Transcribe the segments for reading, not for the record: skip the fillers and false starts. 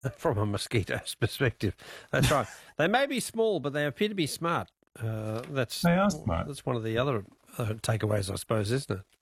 from a mosquito's perspective. That's right. They may be small, but they appear to be smart. They are smart. That's one of the other takeaways, I suppose, isn't it?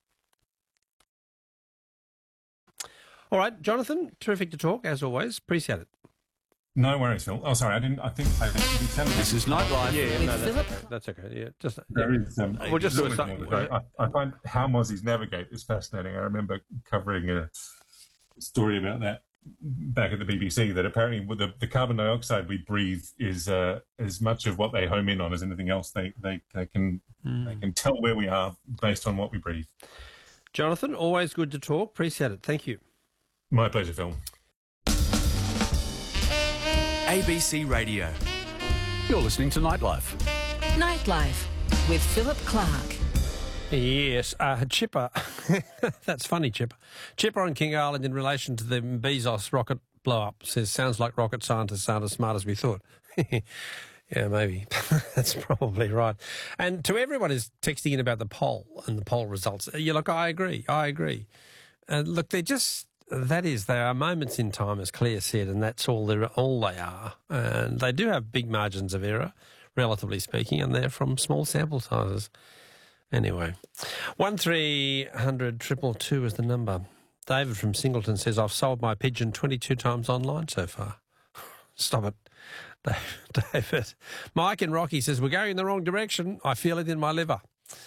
All right, Jonathan, terrific to talk, as always. Appreciate it. No worries, Phil. Oh, sorry, This is Nightlife. Yeah, no, that's okay. Yeah, just there is. we'll just do it. I find how Mozzies navigate is fascinating. I remember covering a story about that back at the BBC. That apparently, with the carbon dioxide we breathe is as much of what they home in on as anything else. They can tell where we are based on what we breathe. Jonathan, always good to talk. Appreciate it. Thank you. My pleasure, Phil. ABC Radio. You're listening to Nightlife. Nightlife with Philip Clark. Yes, Chipper. That's funny, Chipper. Chipper on King Island in relation to the Bezos rocket blow-up says, sounds like rocket scientists aren't as smart as we thought. Yeah, maybe. That's probably right. And to everyone who's texting in about the poll and the poll results, look, I agree. Look, they are moments in time, as Claire said, and that's all they are. And they do have big margins of error, relatively speaking, and they're from small sample sizes. Anyway, 1300 222 is the number. David from Singleton says, I've sold my pigeon 22 times online so far. Stop it, David. Mike in Rocky says, we're going in the wrong direction. I feel it in my liver.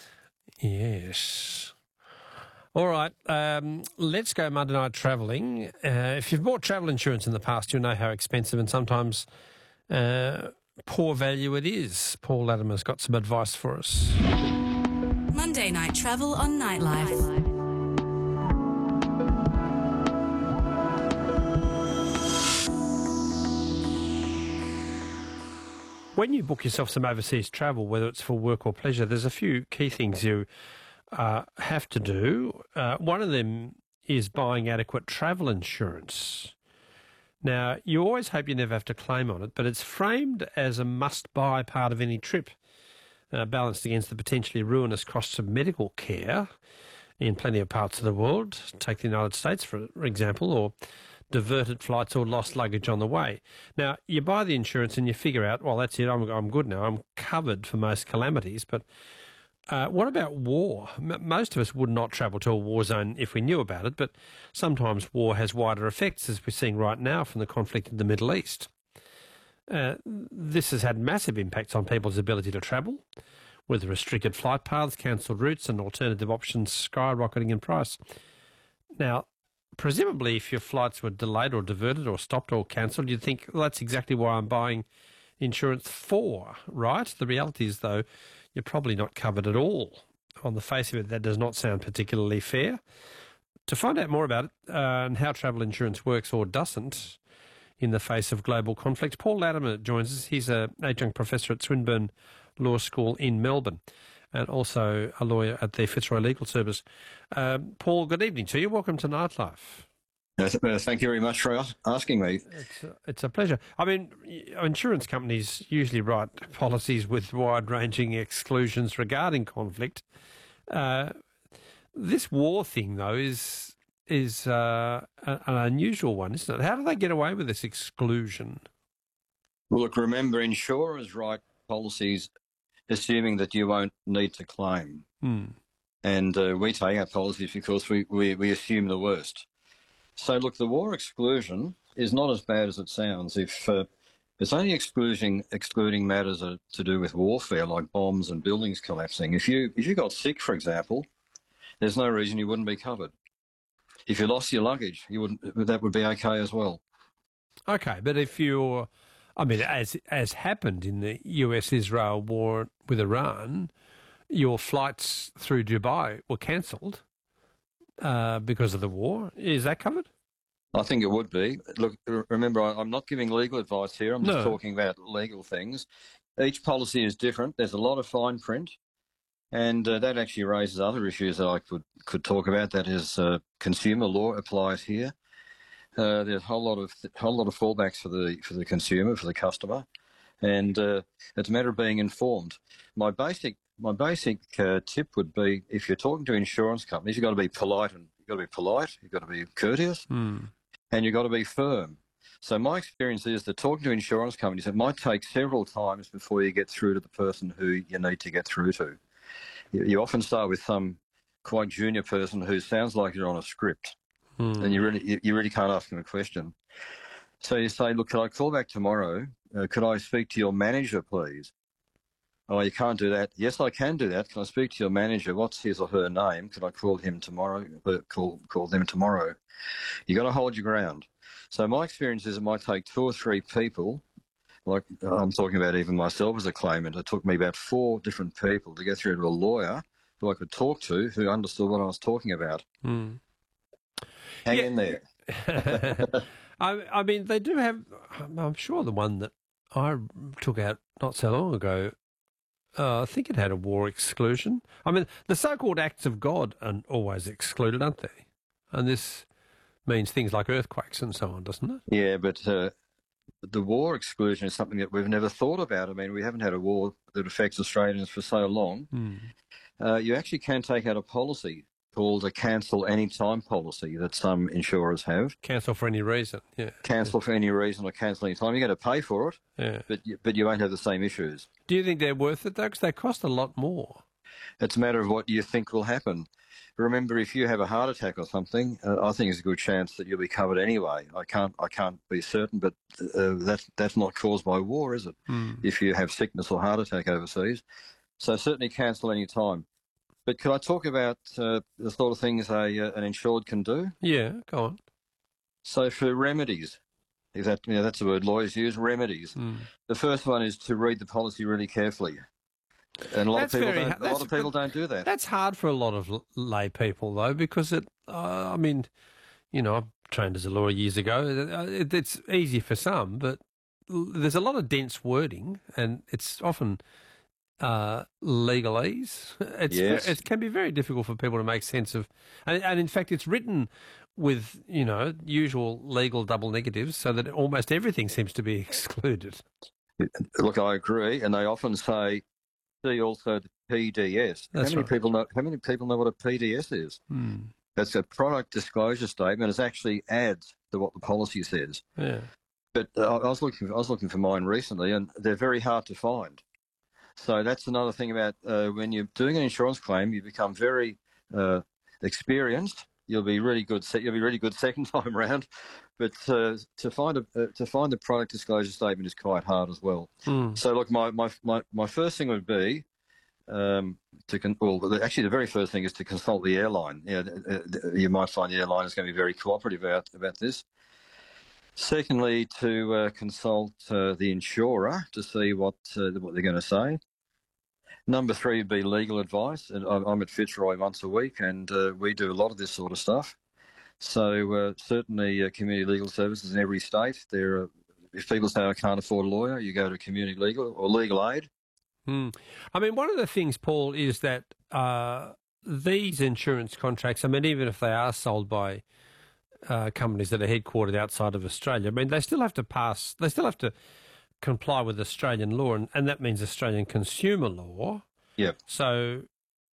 Yes. All right, let's go Monday night travelling. If you've bought travel insurance in the past, you'll know how expensive and sometimes poor value it is. Paul Latimer's got some advice for us. Monday night travel on Nightlife. When you book yourself some overseas travel, whether it's for work or pleasure, there's a few key things you have to do. One of them is buying adequate travel insurance. Now, you always hope you never have to claim on it, but it's framed as a must-buy part of any trip, balanced against the potentially ruinous costs of medical care in plenty of parts of the world. Take the United States, for example, or diverted flights or lost luggage on the way. Now, you buy the insurance and you figure out, well, that's it, I'm good now, I'm covered for most calamities, but what about war? Most of us would not travel to a war zone if we knew about it, but sometimes war has wider effects, as we're seeing right now from the conflict in the Middle East. This has had massive impacts on people's ability to travel, with restricted flight paths, cancelled routes and alternative options skyrocketing in price. Now, presumably if your flights were delayed or diverted or stopped or cancelled, you'd think, well, that's exactly why I'm buying insurance for, right? The reality is, though, you're probably not covered at all. On the face of it, that does not sound particularly fair. To find out more about it and how travel insurance works or doesn't in the face of global conflict, Paul Latimer joins us. He's an adjunct professor at Swinburne Law School in Melbourne and also a lawyer at the Fitzroy Legal Service. Paul, good evening to you. Welcome to Nightlife. Thank you very much for asking me. It's a pleasure. I mean, insurance companies usually write policies with wide-ranging exclusions regarding conflict. This war thing, though, is an unusual one, isn't it? How do they get away with this exclusion? Well, look, remember, insurers write policies assuming that you won't need to claim. And we take our policies because we assume the worst. So, look, the war exclusion is not as bad as it sounds. If it's only excluding matters to do with warfare, like bombs and buildings collapsing. If you got sick, for example, there's no reason you wouldn't be covered. If you lost your luggage, that would be okay as well. Okay, but if you're, I mean, as happened in the US-Israel war with Iran, your flights through Dubai were cancelled because of the war. Is that covered? I think it would be. Look, remember, I'm not giving legal advice here. I'm just talking about legal things. Each policy is different. There's a lot of fine print, and that actually raises other issues that I could talk about. That is, consumer law applies here. There's a whole lot of fallbacks for the consumer, for the customer, and it's a matter of being informed. My basic tip would be, if you're talking to insurance companies, you've got to be polite, you've got to be courteous, and you've got to be firm. So my experience is that talking to insurance companies, it might take several times before you get through to the person who you need to get through to. You often start with some quite junior person who sounds like you're on a script, and you really can't ask them a question. So you say, look, could I call back tomorrow? Could I speak to your manager, please? Oh, you can't do that. Yes, I can do that. Can I speak to your manager? What's his or her name? Could I call him tomorrow? Call them tomorrow. You got to hold your ground. So my experience is it might take 2 or 3 people. Like I'm talking about even myself as a claimant. It took me about 4 different people to get through to a lawyer who I could talk to, who understood what I was talking about. Hang in there. I mean, they do have, I'm sure the one that I took out not so long ago, I think it had a war exclusion. I mean, the so-called acts of God are always excluded, aren't they? And this means things like earthquakes and so on, doesn't it? Yeah, but the war exclusion is something that we've never thought about. I mean, we haven't had a war that affects Australians for so long. You actually can take out a policy called a cancel any time policy that some insurers have. Cancel for any reason, yeah. Cancel for any reason or cancel any time. You're going to pay for it, but you won't have the same issues. Do you think they're worth it, though? Because they cost a lot more. It's a matter of what you think will happen. Remember, if you have a heart attack or something, I think there's a good chance that you'll be covered anyway. I can't be certain, but that's not caused by war, is it? If you have sickness or heart attack overseas. So certainly cancel any time. But could I talk about the sort of things an insured can do? Yeah, go on. So for remedies, if that's the word lawyers use, remedies. The first one is to read the policy really carefully. And a lot of people don't do that. That's hard for a lot of lay people, though, because I mean, I trained as a lawyer years ago. It's easy for some, but there's a lot of dense wording, and it's often legalese. It can be very difficult for people to make sense of, and in fact, it's written with usual legal double negatives, so that almost everything seems to be excluded. Look, I agree, and they often say, see also the PDS. How many people know what a PDS is? That's a product disclosure statement. It actually adds to what the policy says. Yeah. But I was looking for mine recently, and they're very hard to find. So that's another thing about when you're doing an insurance claim, you become very experienced. You'll be really good. You'll be really good second time around, but to find the product disclosure statement is quite hard as well. So look, my first thing would be actually the very first thing is to consult the airline. You might find the airline is going to be very cooperative about this. Secondly, to consult the insurer to see what they're going to say. Number 3 would be legal advice. And I'm at Fitzroy once a week, and we do a lot of this sort of stuff. So certainly community legal services in every state. If people say, I can't afford a lawyer, you go to community legal or legal aid. I mean, one of the things, Paul, is that these insurance contracts, I mean, even if they are sold by companies that are headquartered outside of Australia, I mean, they still have to comply with Australian law, and that means Australian consumer law. Yep. So,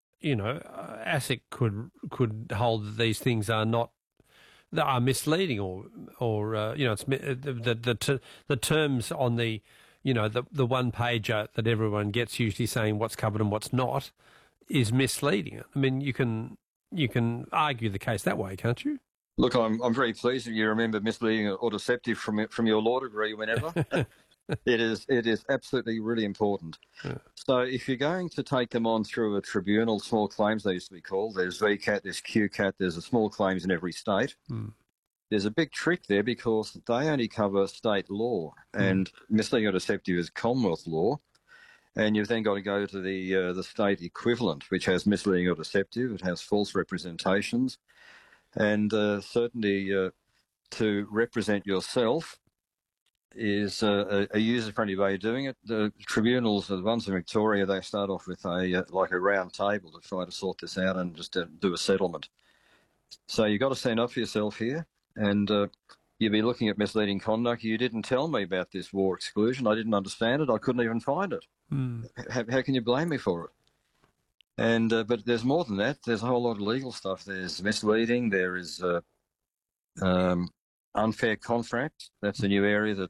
ASIC could hold that these things are misleading, or it's the terms on the the one pager that everyone gets, usually saying what's covered and what's not, is misleading. I mean, you can argue the case that way, can't you? Look, I'm very pleased that you remember misleading or deceptive from your law degree whenever. It is absolutely really important. Yeah. So if you're going to take them on through a tribunal, small claims they used to be called, there's VCAT, there's QCAT, there's a small claims in every state. There's a big trick there because they only cover state law, and misleading or deceptive is Commonwealth law. And you've then got to go to the state equivalent, which has misleading or deceptive. It has false representations. And certainly to represent yourself is a user-friendly way of doing it. The tribunals, the ones in Victoria, they start off with a round table to try to sort this out and just do a settlement. So you've got to stand up for yourself here, and you'll be looking at misleading conduct. You didn't tell me about this war exclusion. I didn't understand it. I couldn't even find it. How can you blame me for it? And but there's more than that. There's a whole lot of legal stuff. There's misleading. There is Unfair contract, that's a new area that